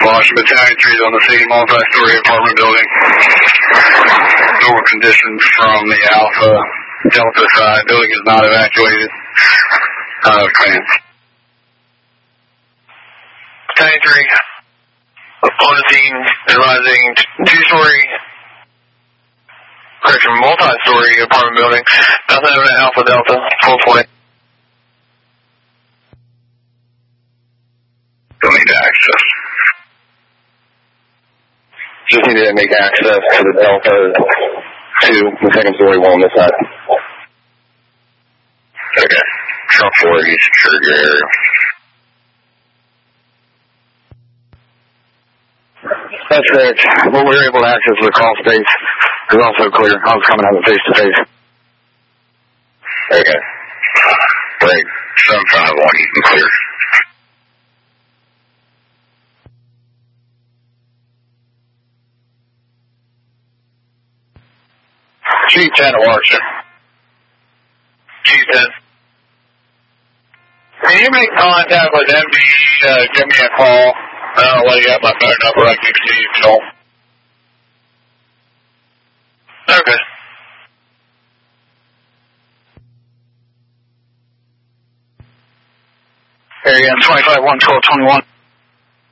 Washington, Battalion 3 is on the scene, multi-story apartment building. Normal conditions from the Alpha Delta side. Building is not evacuated. Command. Battalion 3 on the scene, advising two-story, correction, multi-story apartment building. Nothing over at Alpha Delta, full point. Don't need access. Just need to make access to the Delta to the second story wall on this side. Okay. Trump 4, you secured your area. That's correct. What we were able to access the crawl space is also clear. I was coming out of face-to-face. Okay. Break 751, you can clear. Chief 10 to Washington. Chief 10. Can you make contact with MD? Give me a call. I'll let you have my phone number. I can see you call. Okay. Area 25-1-12-21.